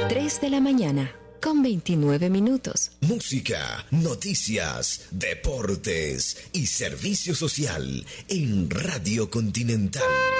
3 de la mañana, con 29 minutos. Música, noticias, deportes y servicio social en Radio Continental.